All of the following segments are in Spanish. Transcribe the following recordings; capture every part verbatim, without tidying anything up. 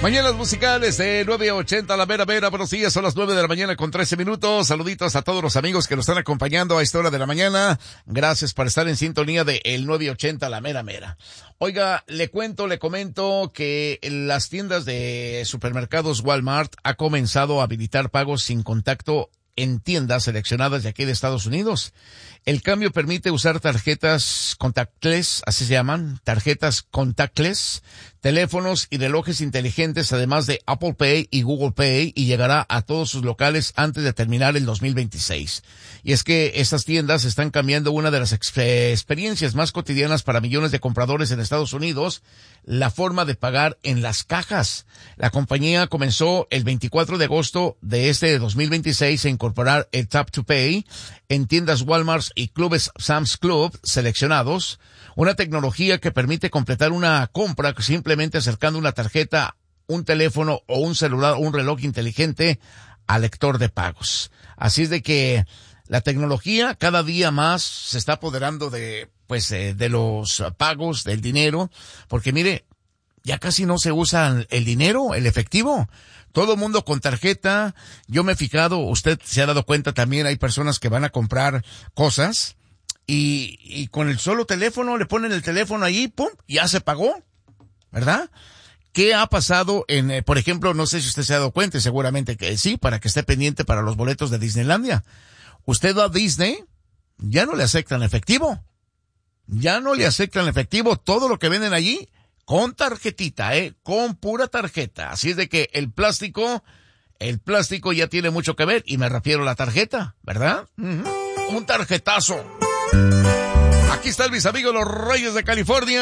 Mañanas musicales de nueve ochenta, la mera mera. Buenos días, son las nueve de la mañana con trece minutos. Saluditos a todos los amigos que nos están acompañando a esta hora de la mañana. Gracias por estar en sintonía de el nueve ochenta, la mera mera. Oiga, le cuento, le comento que las tiendas de supermercados Walmart ha comenzado a habilitar pagos sin contacto en tiendas seleccionadas de aquí de Estados Unidos. El cambio permite usar tarjetas contactless, así se llaman, tarjetas contactless, teléfonos y relojes inteligentes, además de Apple Pay y Google Pay, y llegará a todos sus locales antes de terminar el dos mil veintiséis. Y es que estas tiendas están cambiando una de las ex- experiencias más cotidianas para millones de compradores en Estados Unidos, la forma de pagar en las cajas. La compañía comenzó el veinticuatro de agosto de este dos mil veintiséis a incorporar el Tap to Pay en tiendas Walmart y clubes Sam's Club seleccionados, una tecnología que permite completar una compra simplemente acercando una tarjeta, un teléfono o un celular o un reloj inteligente al lector de pagos. Así es de que la tecnología cada día más se está apoderando de, pues, eh, de los pagos, del dinero, porque mire, ya casi no se usa el dinero, el efectivo. Todo el mundo con tarjeta. Yo me he fijado, usted se ha dado cuenta también, hay personas que van a comprar cosas y, y con el solo teléfono, le ponen el teléfono ahí, pum, ya se pagó, ¿verdad? ¿Qué ha pasado en, eh, por ejemplo, no sé si usted se ha dado cuenta, seguramente que sí, para que esté pendiente para los boletos de Disneylandia? Usted va a Disney, ya no le aceptan efectivo. Ya no le aceptan efectivo, todo lo que venden allí con tarjetita, eh, con pura tarjeta. Así es de que el plástico, el plástico ya tiene mucho que ver, y me refiero a la tarjeta, ¿verdad? Uh-huh. Un tarjetazo. Aquí están mis amigos los Reyes de California,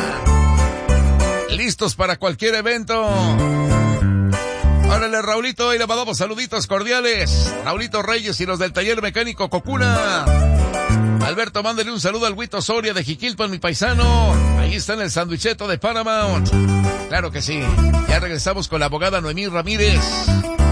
listos para cualquier evento. Órale, Raulito, ahí le mandamos saluditos cordiales. Raulito Reyes y los del taller mecánico Cocuna. Alberto, mándale un saludo al Huito Soria de Jiquilpan, mi paisano. Ahí está en el sandwicheto de Paramount. Claro que sí. Ya regresamos con la abogada Noemí Ramírez.